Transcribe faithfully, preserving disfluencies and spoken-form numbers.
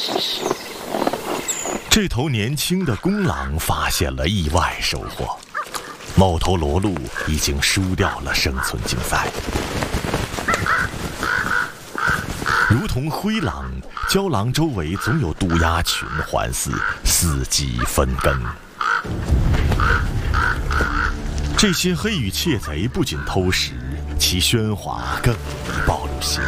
这头年轻的公狼发现了意外收获，某头骡鹿已经输掉了生存竞赛。如同灰狼、郊狼周围总有渡鸦群环伺，伺机分羹。这些黑羽窃贼不仅偷食，其喧哗更易暴露行